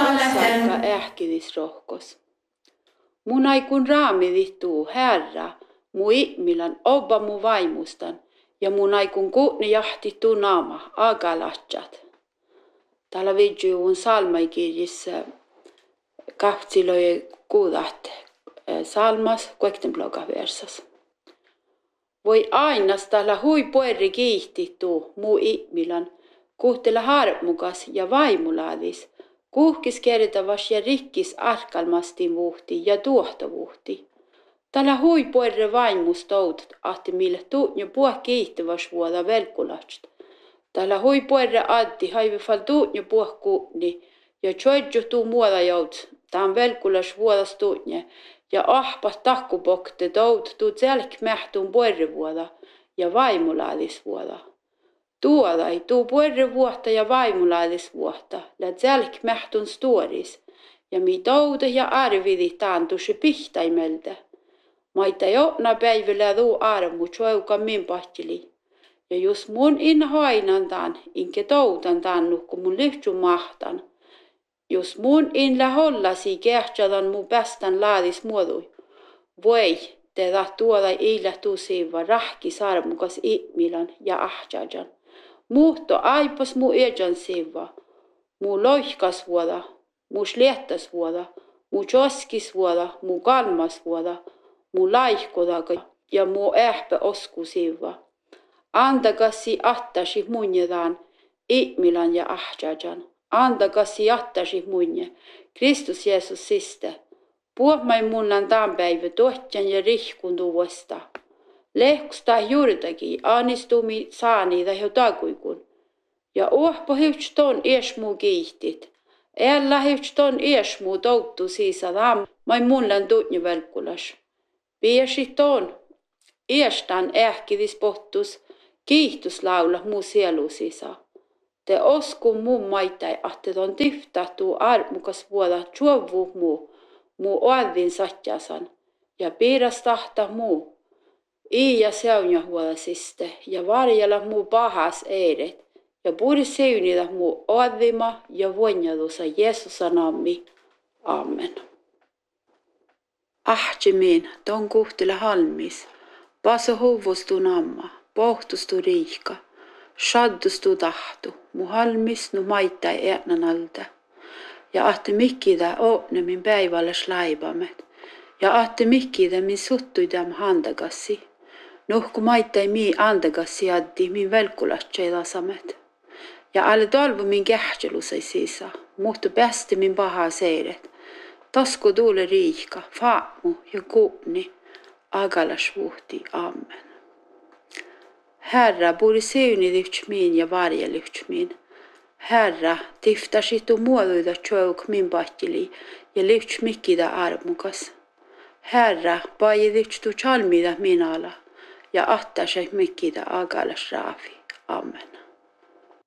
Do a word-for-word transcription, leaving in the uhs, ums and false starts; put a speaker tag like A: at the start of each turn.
A: Salka ähkidis rohkos. Mun aikun raamidit tuu Herra, mu ihmilan obba mu vaimustan, ja mun aikun kuutni jahti tuu naama agalatsat. Täällä vidjuun salmaikirjissa kahtsiloi kuudat salmas kuektenbloga versas. Voi ainas täällä hui puerri kiihti tuu mu ihmilan, kuhtela harmukas ja vaimulaadis, kuhkis kertavas ja rikkis arkalmastin vuhti ja tuohtovuhti. Täällä hui puerre vaimus toutat, ahti mille tuu ja puh kiihtivas vuoda velkulatst. Täällä hui puerre addi haivefal tuu ja puh kuutni, ja tjoidju tuu muoda jouts, taan velkulas vuodas tuunje, ja ahpas takkupokte tout tuu tselk mähtuun puerre vuoda ja vaimulaadis vuoda. Tuoda ei tuu puerre vuotta ja vaimulaadis vuotta, ja tselk mähtun stuoris, ja mi toude ja arvidi taantusi pihtaimeltä. Maita jona päivillä tuu armu tjouka min pahtili. Ja jos mun in hainan taan, inke toudan taannu, kun mun lyhtsy mahtan. Jos mun in lähollasi kehtsadan mun päästän laadis muodui. Voi, te tuoda iillä tuu siiva rahki sarmukas ihmilan ja ahtjajan. Muutto aipas mu ejan siiva. Mu loihkas vuoda, mu sliettas vuoda, mu joskis vuoda, mu kalmas vuoda, mu laihkodaga ja mu ähpä osku siiva. Andakasi attasi munjedaan, ihmilan ja ahtjajan. Andakasi attasi munje, Kristus Jeesus siste. Puhmai munnan tämän päivä tohtjan ja rihkun tuosta. Lehkusta juurtakin anistumi saani tai takuikun. Ja ohpa hyvts ton iesmu kiihtit. Älä hyvts ton iesmu touttu siisada mai munnan tuutni velkulas. Piesi ton iestan ähkidis pohtus kiihtuslaula muu sielu sisa. Te osku mun maitai, ahte ton tyhtähtuu armukas vuoda tjuovu muu. Mu oadin satjasan ja piiras tahta muu. Iia seunja huolasiste ja varjella muu pahas eiret ja puuri seunida muu oadima ja voinjadusa Jeesusa nammi. Amen. Ahtjimin ton kuhtila halmis, paso huvustu namma, pohtustu riika, shaddustu tahtu, mu halmis nu maittai eänan alta. Ja ahte mikkida oopne min päivälles laivamet. Ja ahte mikkida min suttuidam handagassi. Nuhku maittai mi andagassi addi min velkulatsai tasamet. Ja alle tolvu min kähtselusai sisa. Muhtu päästi min paha seiret. Tasku tuule riika, faamu ja kuupni. Agalas vuhti. Amen. Herra, puuri seunidivts min ja varjelivts min. Herra, tiftasi tu muoduida tjouk min pahtili ja lyhts mikkida armukas. Herra, paidivts tu chalmida minala ja ahtasai mikkida agalas raafi. Amen.